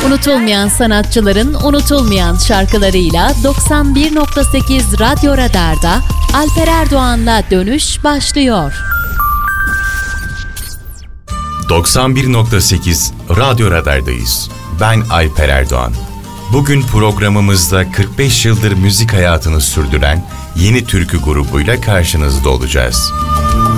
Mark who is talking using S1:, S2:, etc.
S1: Unutulmayan sanatçıların unutulmayan şarkılarıyla 91.8 Radyo Radar'da Alper Erdoğan'la Dönüş başlıyor.
S2: 91.8 Radyo Radar'dayız. Ben Alper Erdoğan. Bugün programımızda 45 yıldır müzik hayatını sürdüren Yeni Türkü grubuyla karşınızda olacağız.